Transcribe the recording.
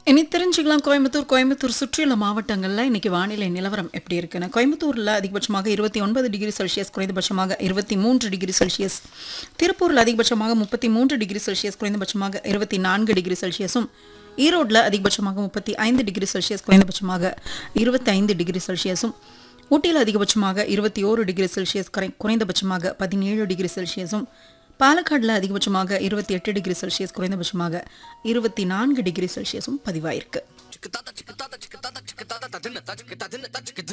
இனி தெரிஞ்சுக்கலாம் கோயம்புத்தூர் சுற்றியுள்ள மாவட்டங்களில் இன்னைக்கு வானிலை நிலவரம் எப்படி இருக்குன்னு. கோயம்புத்தூரில் அதிகபட்சமாக 29 டிகிரி செல்சியஸ், குறைந்தபட்சமாக 23 டிகிரி செல்சியஸ். திருப்பூரில் அதிகபட்சமாக 33 டிகிரி செல்சியஸ், குறைந்தபட்சமாக 24 டிகிரி செல்சியஸும். ஈரோட்டில் அதிகபட்சமாக 35 டிகிரி செல்சியஸ், குறைந்தபட்சமாக 25 டிகிரி செல்சியஸும். ஊட்டியில் அதிகபட்சமாக 21 டிகிரி செல்சியஸ், குறைந்தபட்சமாக 17 டிகிரி செல்சியஸும். பாலக்காடில் அதிகபட்சமாக 28 டிகிரி செல்சியஸ், குறைந்தபட்சமாக 24 டிகிரி செல்சியஸும் பதிவாயிருக்கு.